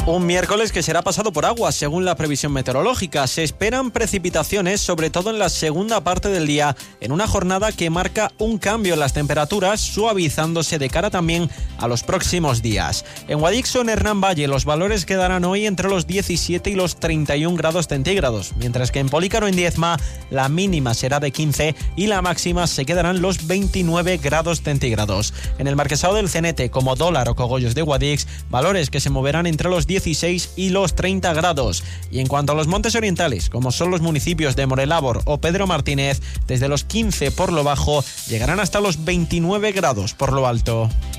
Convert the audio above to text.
Un miércoles que será pasado por agua, según la previsión meteorológica. Se esperan precipitaciones, sobre todo en la segunda parte del día, en una jornada que marca un cambio en las temperaturas, suavizándose de cara también a los próximos días. En Guadix o en Hernán Valle, los valores quedarán hoy entre los 17 y los 31 grados centígrados, mientras que en Polícaro, en Diezma, la mínima será de 15 y la máxima se quedarán los 29 grados centígrados. En el Marquesado del Cenete, como Dólar o Cogollos de Guadix, valores que se moverán entre los 16 y los 30 grados. Y en cuanto a los montes orientales, como son los municipios de Morelabor o Pedro Martínez, desde los 15 por lo bajo llegarán hasta los 29 grados por lo alto.